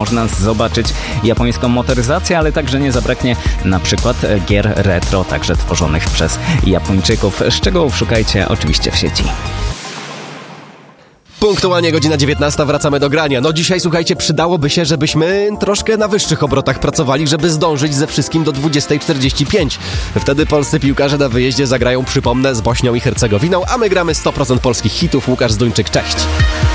można zobaczyć japońską motoryzację, ale także nie zabraknie na przykład gier retro, także tworzonych przez Japończyków. Szczegółów szukajcie oczywiście w sieci. Punktualnie godzina 19, wracamy do grania. No dzisiaj, słuchajcie, przydałoby się, żebyśmy troszkę na wyższych obrotach pracowali, żeby zdążyć ze wszystkim do 20:45. Wtedy polscy piłkarze na wyjeździe zagrają, przypomnę, z Bośnią i Hercegowiną, a my gramy 100% polskich hitów. Łukasz Zduńczyk, cześć!